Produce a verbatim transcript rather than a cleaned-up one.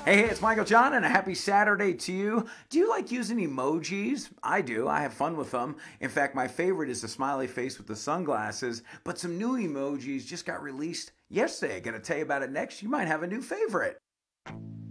Hey, hey, it's Michael John, and a happy Saturday to you. Do you like using emojis? I do. I have fun with them. In fact, my favorite is the smiley face with the sunglasses, but some new emojis just got released yesterday. Gonna tell you about it next. You might have a new favorite.